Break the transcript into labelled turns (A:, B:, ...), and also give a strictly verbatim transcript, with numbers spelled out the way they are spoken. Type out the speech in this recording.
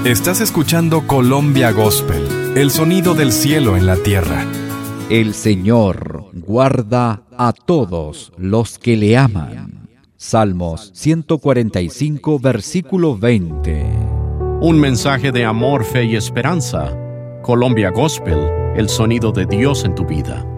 A: Estás escuchando Colombia Gospel, el sonido del cielo en la tierra.
B: El Señor guarda a todos los que le aman. Salmos ciento cuarenta y cinco, versículo veinte.
C: Un mensaje de amor, fe y esperanza. Colombia Gospel, el sonido de Dios en tu vida.